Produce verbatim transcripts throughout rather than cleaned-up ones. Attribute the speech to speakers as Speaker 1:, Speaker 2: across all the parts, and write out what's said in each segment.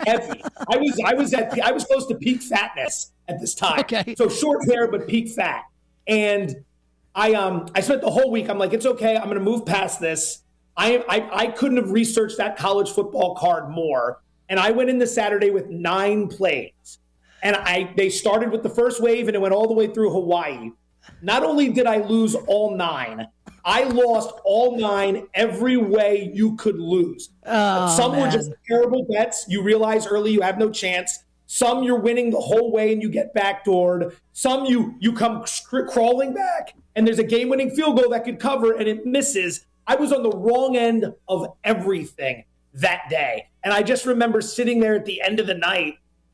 Speaker 1: heavy. I was I was at I was close to peak fatness at this time.
Speaker 2: Okay.
Speaker 1: So short hair, but peak fat. And I um I spent the whole week. I'm like, it's okay. I'm going to move past this. I, I I couldn't have researched that college football card more. And I went into Saturday with nine plays. And I they started with the first wave and it went all the way through Hawaii. Not only did I lose all nine, I lost all nine every way you could lose.
Speaker 2: Oh,
Speaker 1: Some
Speaker 2: man.
Speaker 1: were just terrible bets. You realize early you have no chance. Some you're winning the whole way and you get backdoored. Some you you come cr- crawling back and there's a game-winning field goal that could cover and it misses. I was on the wrong end of everything that day. And I just remember sitting there at the end of the night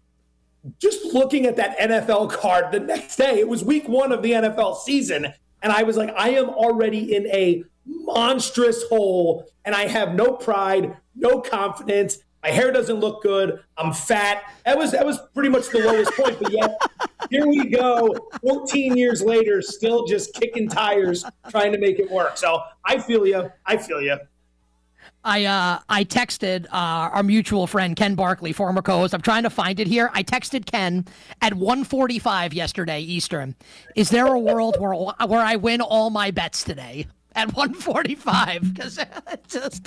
Speaker 1: just looking at that N F L card the next day. It was week one of the N F L season. And I was like, I am already in a monstrous hole and I have no pride, no confidence. My hair doesn't look good. I'm fat. That was that was pretty much the lowest point. But yet, here we go, fourteen years later, still just kicking tires, trying to make it work. So I feel you. I feel you.
Speaker 2: I uh, I texted uh, our mutual friend Ken Barkley, former co-host. I'm trying to find it here. I texted Ken at one forty-five yesterday Eastern. Is there a world where where I win all my bets today at one forty-five? Because just,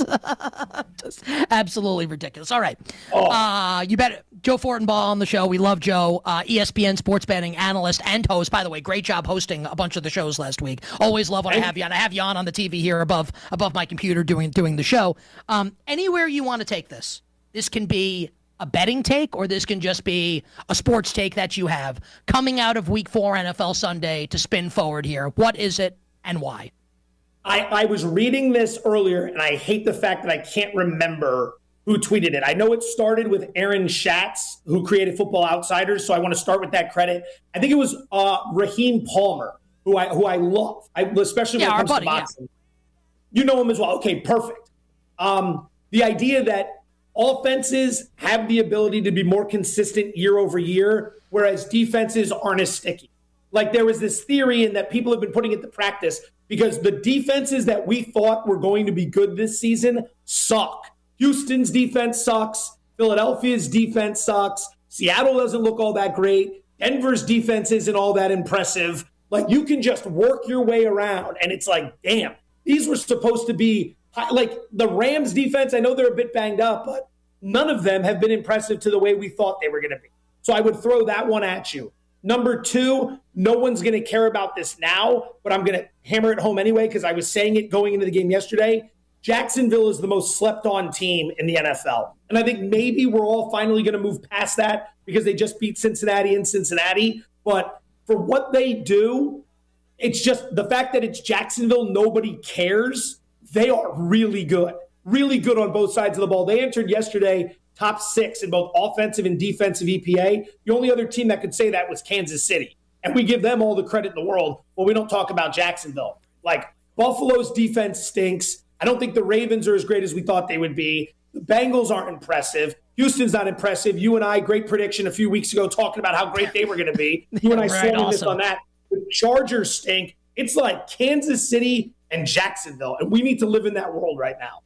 Speaker 2: just absolutely ridiculous. All right,
Speaker 1: Oh.
Speaker 2: uh, you bet. Joe Fortenbaugh on the show. We love Joe, uh, E S P N sports betting analyst and host. By the way, great job hosting a bunch of the shows last week. Always love when I have you on. I have you on on the T V here above above my computer doing doing the show. Um, anywhere you want to take this, this can be a betting take or this can just be a sports take that you have coming out of Week Four N F L Sunday to spin forward here. What is it and why?
Speaker 1: I, I was reading this earlier, and I hate the fact that I can't remember who tweeted it. I know it started with Aaron Schatz, who created Football Outsiders, so I want to start with that credit. I think it was uh, Raheem Palmer, who I who I love, I, especially when
Speaker 2: Yeah,
Speaker 1: it
Speaker 2: our
Speaker 1: comes
Speaker 2: buddy,
Speaker 1: to boxing. Yeah. You know him as well. Okay, perfect. Um, the idea that offenses have the ability to be more consistent year over year, whereas defenses aren't as sticky. Like there was this theory and that people have been putting it to practice because the defenses that we thought were going to be good this season suck. Houston's defense sucks. Philadelphia's defense sucks. Seattle doesn't look all that great. Denver's defense isn't all that impressive. Like you can just work your way around and it's like, damn, these were supposed to be like the Rams defense. I know they're a bit banged up, but none of them have been impressive to the way we thought they were going to be. So I would throw that one at you. Number two, no one's going to care about this now, but I'm going to hammer it home anyway because I was saying it going into the game yesterday. Jacksonville is the most slept-on team in the N F L. And I think maybe we're all finally going to move past that because they just beat Cincinnati in Cincinnati. But for what they do, it's just the fact that it's Jacksonville, nobody cares. They are really good, really good on both sides of the ball. They entered yesterday top six in both offensive and defensive E P A. The only other team that could say that was Kansas City. And we give them all the credit in the world, but we don't talk about Jacksonville. Like, Buffalo's defense stinks. I don't think the Ravens are as great as we thought they would be. The Bengals aren't impressive. Houston's not impressive. You and I, great prediction a few weeks ago, talking about how great they were going to be. You and I
Speaker 2: Right,
Speaker 1: swung this
Speaker 2: awesome.
Speaker 1: on that. The Chargers stink. It's like Kansas City and Jacksonville, and we need to live in that world right now.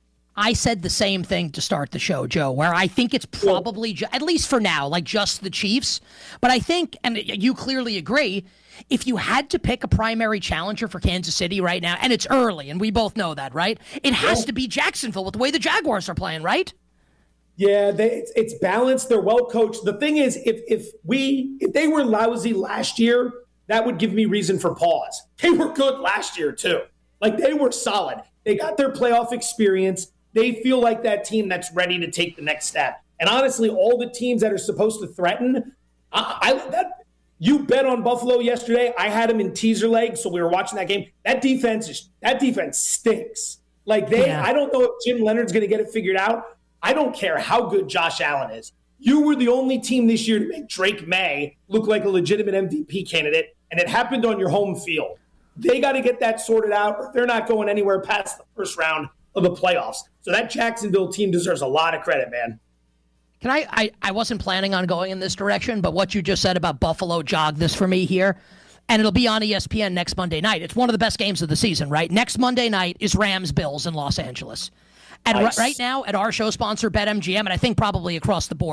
Speaker 2: I said the same thing to start the show, Joe, where I think it's probably, ju- at least for now, like just the Chiefs. But I think, and you clearly agree, if you had to pick a primary challenger for Kansas City right now, and it's early, and we both know that, right? It has
Speaker 1: Yeah.
Speaker 2: to be Jacksonville with the way the Jaguars are playing, right?
Speaker 1: Yeah, they, it's, it's balanced. They're well coached. The thing is, if if we if they were lousy last year, that would give me reason for pause. They were good last year too. Like they were solid. They got their playoff experience. They feel like that team that's ready to take the next step. And honestly, all the teams that are supposed to threaten, I, I that you bet on Buffalo yesterday. I had them in teaser legs, so we were watching that game. That defense is that defense stinks. Like they,
Speaker 2: Yeah.
Speaker 1: I don't know if Jim Leonard's going to get it figured out. I don't care how good Josh Allen is. You were the only team this year to make Drake May look like a legitimate M V P candidate, and it happened on your home field. They got to get that sorted out, or they're not going anywhere past the first round of the playoffs. So that Jacksonville team deserves a lot of credit, man.
Speaker 2: Can I, I, I wasn't planning on going in this direction, but what you just said about Buffalo jogged this for me here. And it'll be on E S P N next Monday night. It's one of the best games of the season, right? Next Monday night is Rams-Bills in Los Angeles. And
Speaker 1: Nice.
Speaker 2: r- right now, at our show sponsor, BetMGM, and I think probably across the board,